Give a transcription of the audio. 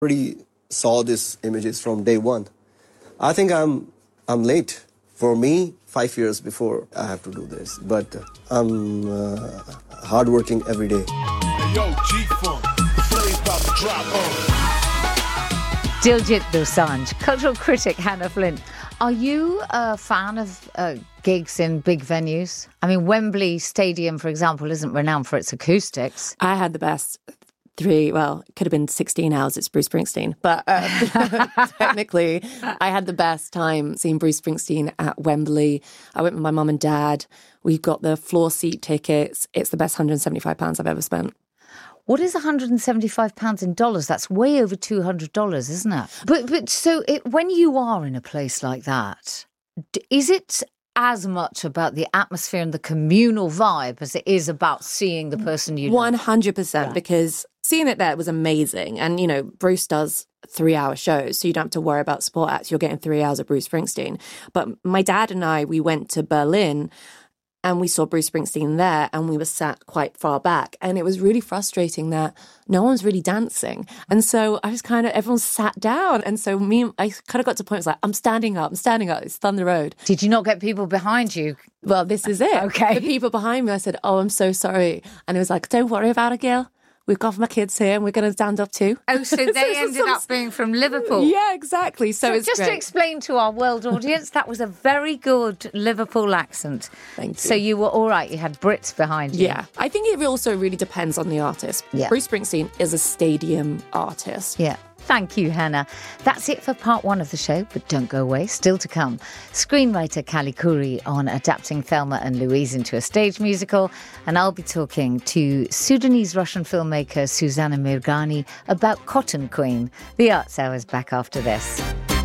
already saw these images from day one. I think I'm late. For me, 5 years before I have to do this. But I'm hardworking every day. Hey, yo, G-Funk, the flame's about to drop on. Diljit Dosanjh, cultural critic Hannah Flint. Are you a fan of gigs in big venues? I mean, Wembley Stadium, for example, isn't renowned for its acoustics. I had the best it could have been 16 hours. It's Bruce Springsteen. But technically, I had the best time seeing Bruce Springsteen at Wembley. I went with my mum and dad. We got the floor seat tickets. It's the best £175 I've ever spent. What is £175 in dollars? That's way over $200, isn't it? But so when you are in a place like that, is it as much about the atmosphere and the communal vibe as it is about seeing the person you love? 100%, because seeing it there was amazing. And, you know, Bruce does 3-hour shows, so you don't have to worry about sport acts. You're getting 3 hours of Bruce Springsteen. But my dad and I, we went to Berlin and we saw Bruce Springsteen there, and we were sat quite far back. And it was really frustrating that no one's really dancing. And so I was everyone sat down. And so I kind of got to the point, it was like, I'm standing up, it's Thunder Road. Did you not get people behind you? Well, this is it. Okay. The people behind me, I said, oh, I'm so sorry. And it was like, don't worry about it, girl. We've got my kids here and we're going to stand up too. Oh, so they ended up being from Liverpool. Yeah, exactly. So it's just great. To explain to our world audience, that was a very good Liverpool accent. Thank you. So you were all right. You had Brits behind you. Yeah. I think it also really depends on the artist. Yeah. Bruce Springsteen is a stadium artist. Yeah. Thank you, Hannah. That's it for part one of the show, but don't go away. Still to come. Screenwriter Kali Khoury on adapting Thelma and Louise into a stage musical. And I'll be talking to Sudanese-Russian filmmaker Suzanna Mirghani about Cotton Queen. The Arts Hour is back after this.